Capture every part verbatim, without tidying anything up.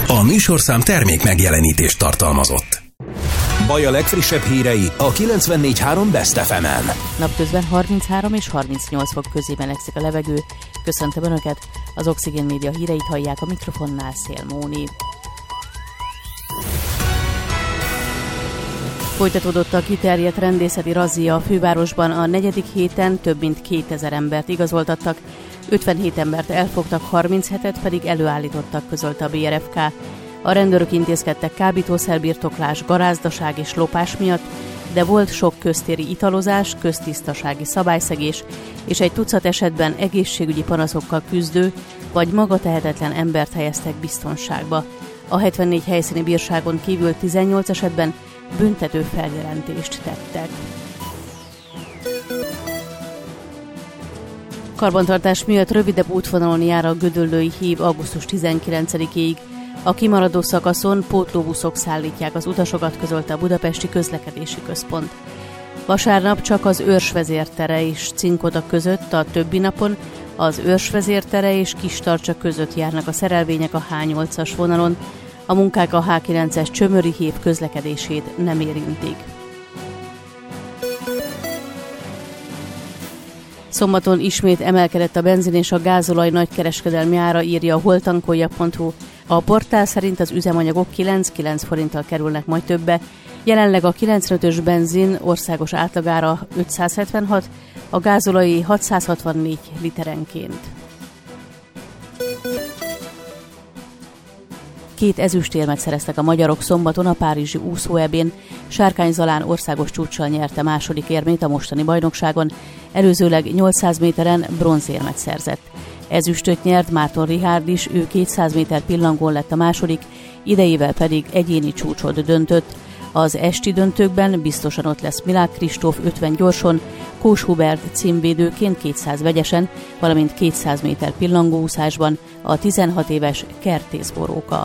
A műsorszám termék megjelenítést tartalmazott. Baj a legfrissebb hírei a kilencvennégy három Best ef emen. Napközben harminchárom és harmincnyolc fok közé melegszik a levegő. Köszöntöm Önöket, az Oxigén Média híreit hallják, a mikrofonnál Szél Móni. Folytatódott a kiterjedt rendészeti razzia a fővárosban. A negyedik héten több mint kétezer embert igazoltattak, ötvenhét embert elfogtak, harminchetet pedig előállítottak, közölte a bé er ef ká. A rendőrök intézkedtek kábítószerbirtoklás, garázdaság és lopás miatt, de volt sok köztéri italozás, köztisztasági szabályszegés és egy tucat esetben egészségügyi panaszokkal küzdő vagy magatehetetlen embert helyeztek biztonságba. A hetvennégy helyszíni bírságon kívül tizennyolc esetben büntető feljelentést tettek. Karbantartás miatt rövidebb útvonalon jár a gödöllői hív augusztus tizenkilencedikéig. A kimaradó szakaszon pótlóbuszok szállítják az utasokat, közölte a Budapesti Közlekedési Központ. Vasárnap csak az Őrsvezértere és Cinkoda között, a többi napon az Őrsvezértere és Kistarcsa között járnak a szerelvények a há nyolcas vonalon. A munkák a há kilences Csömöri Hév közlekedését nem érintik. Szombaton ismét emelkedett a benzin és a gázolaj nagykereskedelmi ára, írja a holtankolja pont hu. A portál szerint az üzemanyagok kilenc-kilenc forinttal kerülnek majd többe. Jelenleg a kilencvenötös benzin országos átlagára ötszázhetvenhat, a gázolajé hatszázhatvannégy literenként. Két ezüstérmet szereztek a magyarok szombaton a párizsi úszó-ebén. Sárkány Zalán országos csúccsal nyerte második érmét a mostani bajnokságon, előzőleg nyolcszáz méteren bronzérmet szerzett. Ezüstöt nyert Márton Richárd is, ő kétszáz méter pillangón lett a második, idejével pedig egyéni csúcsot döntött. Az esti döntőkben biztosan ott lesz Milák Kristóf ötven gyorson, Kós Hubert címvédőként kétszáz vegyesen, valamint kétszáz méter pillangóúszásban a tizenhat éves Kertész Boróka.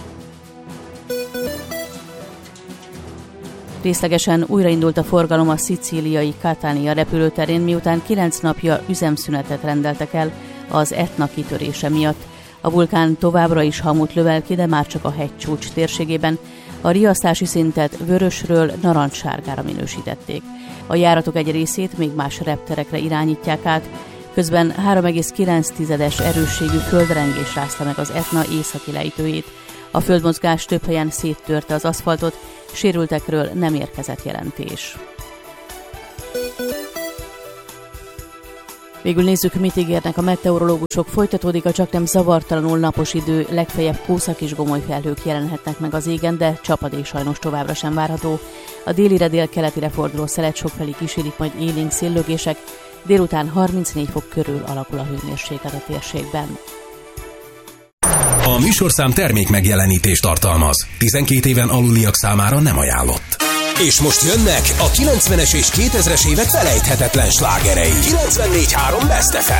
Részlegesen újraindult a forgalom a szicíliai Catania repülőterén, miután kilenc napja üzemszünetet rendeltek el az Etna kitörése miatt. A vulkán továbbra is hamut lövel ki, de már csak a hegycsúcs térségében. A riasztási szintet vörösről narancssárgára minősítették. A járatok egy részét még más repterekre irányítják át, közben három egész kilenc tizedes erősségű földrengés rázta meg az Etna északi lejtőjét. A földmozgás több helyen széttörte az aszfaltot, sérültekről nem érkezett jelentés. Végül nézzük, mit ígérnek a meteorológusok. Folytatódik a csaknem zavartalanul napos idő, legfeljebb kószak és gomoly felhők jelenhetnek meg az égen, de csapadék sajnos továbbra sem várható. A délire délkeletire forduló szelet sokfelé kísérik majd élénk széllögések, délután harmincnégy fok körül alakul a hőmérséklet a térségben. A műsorszám termék megjelenítést tartalmaz. tizenkét éven aluliak számára nem ajánlott. És most jönnek a kilencvenes és kétezres évek felejthetetlen slágerei. kilencvennégy három Best ef em.